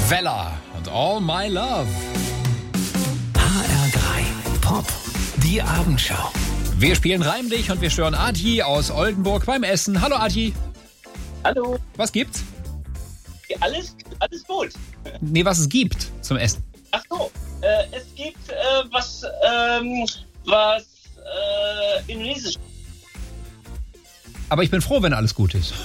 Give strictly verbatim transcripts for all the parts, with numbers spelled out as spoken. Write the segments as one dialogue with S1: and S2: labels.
S1: Vella und All My Love.
S2: H R drei Pop, die Abendschau.
S1: Wir spielen Reim dich und wir stören Adi aus Oldenburg beim Essen. Hallo Adi.
S3: Hallo.
S1: Was gibt's?
S3: Alles, alles gut.
S1: Nee, was es gibt zum Essen.
S3: Ach so, äh, es gibt äh, was, ähm, was äh, Indonesisch.
S1: Aber ich bin froh, wenn alles gut ist.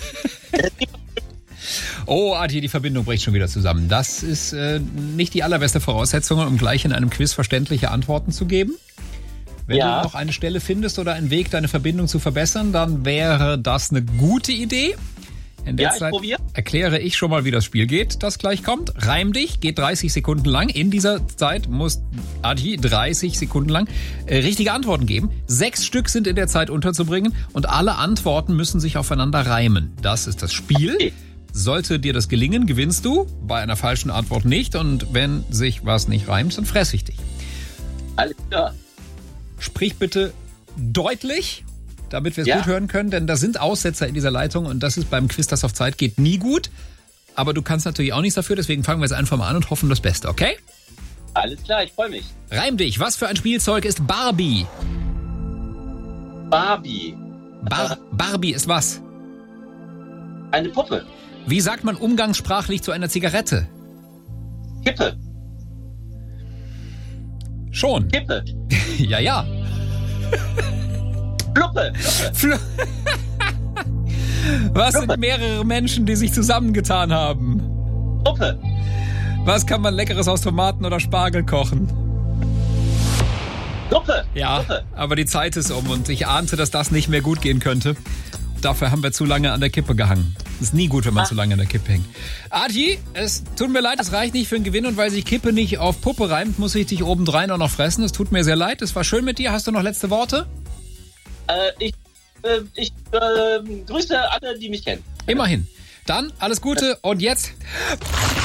S1: Oh, Adi, die Verbindung bricht schon wieder zusammen. Das ist äh, nicht die allerbeste Voraussetzung, um gleich in einem Quiz verständliche Antworten zu geben. Wenn
S3: Ja.
S1: du noch eine Stelle findest oder einen Weg, deine Verbindung zu verbessern, dann wäre das eine gute Idee. In der
S3: Ja, ich
S1: Zeit
S3: probier.
S1: erkläre ich schon mal, wie das Spiel geht, das gleich kommt. Reim dich, geht dreißig Sekunden lang. In dieser Zeit muss Adi dreißig Sekunden lang äh, richtige Antworten geben. Sechs Stück sind in der Zeit unterzubringen und alle Antworten müssen sich aufeinander reimen. Das ist das Spiel.
S3: Okay.
S1: Sollte dir das gelingen, gewinnst du. Bei einer falschen Antwort nicht. Und wenn sich was nicht reimt, dann fress ich dich.
S3: Alles klar.
S1: Sprich bitte deutlich, damit wir es
S3: Ja.
S1: gut hören können, denn da sind Aussetzer in dieser Leitung und das ist beim Quiz, das auf Zeit geht, nie gut. Aber du kannst natürlich auch nichts dafür, deswegen fangen wir jetzt einfach mal an und hoffen das Beste, okay?
S3: Alles klar, ich freue mich.
S1: Reim dich, was für ein Spielzeug ist Barbie?
S3: Barbie.
S1: Bar Barbie ist was?
S3: Eine Puppe.
S1: Wie sagt man umgangssprachlich zu einer Zigarette?
S3: Kippe.
S1: Schon.
S3: Kippe.
S1: Ja, ja.
S3: Fluppe. Fluppe.
S1: Fl- Was sind
S3: Fluppe.
S1: mehrere Menschen, die sich zusammengetan haben?
S3: Puppe.
S1: Was kann man Leckeres aus Tomaten oder Spargel kochen?
S3: Suppe.
S1: Ja,
S3: Suppe.
S1: aber die Zeit ist um und ich ahnte, dass das nicht mehr gut gehen könnte. Dafür haben wir zu lange an der Kippe gehangen. Ist nie gut, wenn man
S3: Ah.
S1: zu lange an der Kippe hängt. Adi, es tut mir leid, es reicht nicht für einen Gewinn und weil sich Kippe nicht auf Puppe reimt, muss ich dich obendrein auch noch fressen. Es tut mir sehr leid, es war schön mit dir. Hast du noch letzte Worte?
S3: Äh, ich äh, ich äh, grüße alle, die mich kennen.
S1: Immerhin. Dann alles Gute und jetzt